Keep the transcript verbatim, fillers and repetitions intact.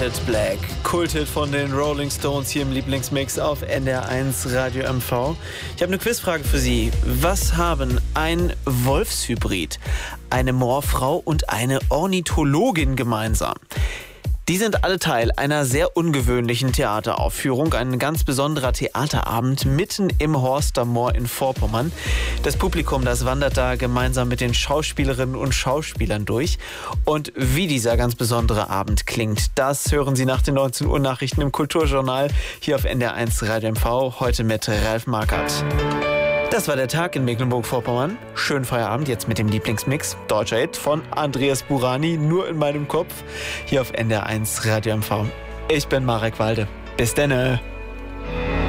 Painted Black, Kulthit von den Rolling Stones hier im Lieblingsmix auf N D R eins Radio M V. Ich habe eine Quizfrage für Sie. Was haben ein Wolfshybrid, eine Moorfrau und eine Ornithologin gemeinsam? Die sind alle Teil einer sehr ungewöhnlichen Theateraufführung, ein ganz besonderer Theaterabend mitten im Horster Moor in Vorpommern. Das Publikum, das wandert da gemeinsam mit den Schauspielerinnen und Schauspielern durch. Und wie dieser ganz besondere Abend klingt, das hören Sie nach den neunzehn Uhr Nachrichten im Kulturjournal hier auf N D R eins Radio M V, heute mit Ralf Markert. Das war der Tag in Mecklenburg-Vorpommern. Schönen Feierabend jetzt mit dem Lieblingsmix. Deutscher Hit von Andreas Burani, nur in meinem Kopf, hier auf N D R eins Radio M V. Ich bin Marek Walde. Bis denne.